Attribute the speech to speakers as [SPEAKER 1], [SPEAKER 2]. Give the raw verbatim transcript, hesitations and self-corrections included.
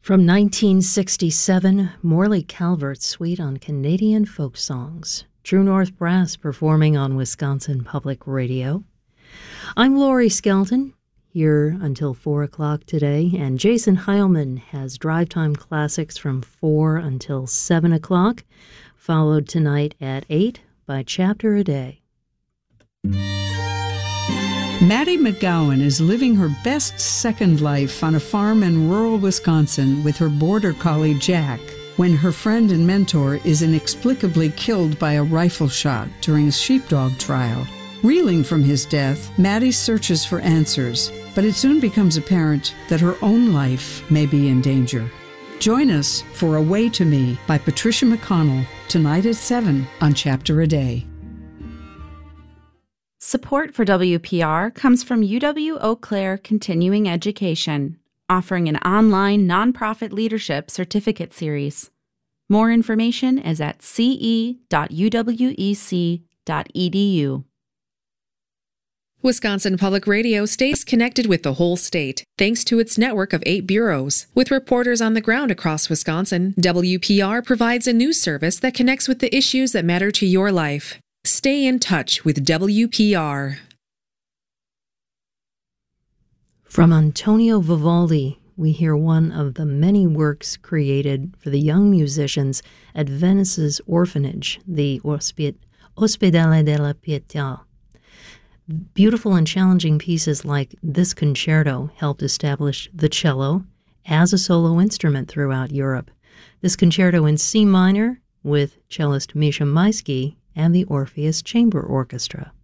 [SPEAKER 1] From nineteen sixty-seven, Morley Calvert's Suite on Canadian Folk Songs. True North Brass performing on Wisconsin Public Radio. I'm Laurie Skelton, here until four o'clock today, and Jason Heilman has Drive Time Classics from four until seven o'clock, followed tonight at eight by Chapter a Day.
[SPEAKER 2] Maddie McGowan is living her best second life on a farm in rural Wisconsin with her border collie Jack when her friend and mentor is inexplicably killed by a rifle shot during a sheepdog trial. Reeling from his death, Maddie searches for answers, but it soon becomes apparent that her own life may be in danger. Join us for Away to Me by Patricia McConnell tonight at seven on Chapter a Day.
[SPEAKER 3] Support for W P R comes from U W-Eau Claire Continuing Education, offering an online nonprofit leadership certificate series. More information is at c e dot u w e c dot e d u.
[SPEAKER 4] Wisconsin Public Radio stays connected with the whole state, thanks to its network of eight bureaus. With reporters on the ground across Wisconsin, W P R provides a news service that connects with the issues that matter to your life. Stay in touch with W P R.
[SPEAKER 1] From Antonio Vivaldi, we hear one of the many works created for the young musicians at Venice's orphanage, the Ospit- Ospedale della Pietà. Beautiful and challenging pieces like this concerto helped establish the cello as a solo instrument throughout Europe. This concerto in C minor with cellist Misha Maisky and the Orpheus Chamber Orchestra.